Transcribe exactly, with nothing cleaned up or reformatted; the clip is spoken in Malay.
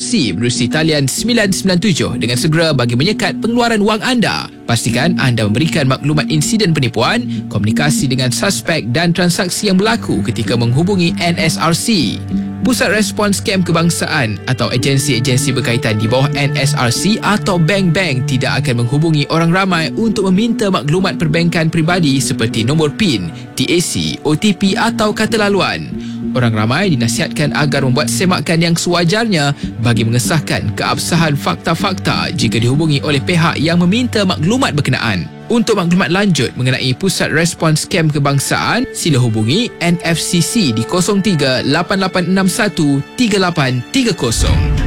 C menerusi talian sembilan sembilan tujuh dengan segera bagi menyekat pengeluaran wang anda. Pastikan anda memberikan maklumat insiden penipuan, komunikasi dengan suspek dan transaksi yang berlaku ketika menghubungi N S R C. Pusat Respons Scam Kebangsaan atau agensi-agensi berkaitan di bawah N S R C atau bank-bank tidak akan menghubungi orang ramai untuk meminta maklumat perbankan peribadi seperti nombor PIN, T A C, O T P atau kata laluan. Orang ramai dinasihatkan agar membuat semakan yang sewajarnya bagi mengesahkan keabsahan fakta-fakta jika dihubungi oleh pihak yang meminta maklumat berkenaan. Untuk maklumat lanjut mengenai Pusat Respons Scam Kebangsaan, sila hubungi N F C C di kosong tiga lapan lapan enam satu tiga lapan tiga kosong.